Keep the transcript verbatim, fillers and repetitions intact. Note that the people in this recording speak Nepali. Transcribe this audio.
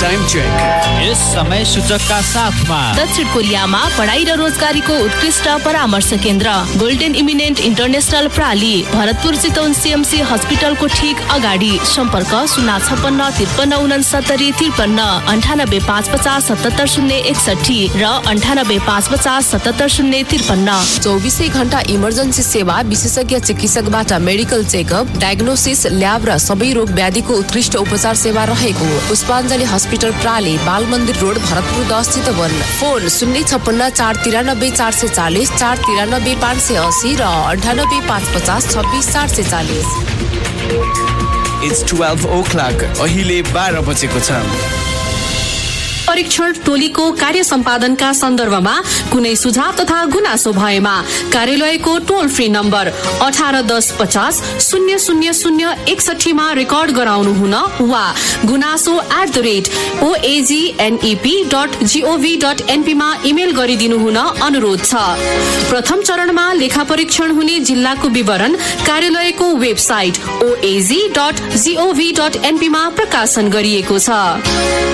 Time check. यस समय सूचकका साथमा दक्षिण कोरियामा पढाइ र रोजगारीको उत्कृष्ट परामर्श केन्द्र golden eminent international प्राली, Bharatpur Chitwan CMC हस्पिटलको ठीक अगाडि। सम्पर्क शून्य छपन्न त्रिपन्न उनसत्तरी त्रिपन्न अन्ठानब्बे पाँच पचास सतहत्तर शून्य एकसठी र अन्ठानब्बे पाँच पचास सतहत्तर शून्य त्रिपन्न। चौबिसै घण्टा इमर्जेन्सी सेवा, विशेषज्ञ चिकित्सकबाट मेडिकल चेकअप, डायग्नोसिस, ल्याब र सबै रोग व्याधिको उत्कृष्ट उपचार सेवा रहेको पुष्पाञ्जली हस्पिटल प्राली, बाल मन्दिर रोड, भरतपुर दस चितवन। फोन शून्य छपन्न चार तिरानब्बे चार सय चालिस, चार तिरानब्बे पाँच सय असी र अन्ठानब्बे पाँच पचास छब्बिस चार सय चालिस। It's twelve o'clock. अहिले बाह्र बजेको छ। परीक्षण टोलीको कार्य सम्पादनका सन्दर्भमा कुनै सुझाव तथा गुनासो भएमा कार्यालयको टोल फ्री नम्बर अठार दस पचास शून्य शून्य शून्य एकसठीमा रेकर्ड गराउनु हुन वा गुनासो at the rate ओएजीएनईपी dot gov dot एनपीमा email गरिदिनु हुन अनुरोध छ। प्रथम चरणमा लेखा परीक्षण हुने जिल्लाको विवरण कार्यालयको वेबसाइट ओएजी डट जीओभी डट एनपीमा प्रकाशन गरिएको छ।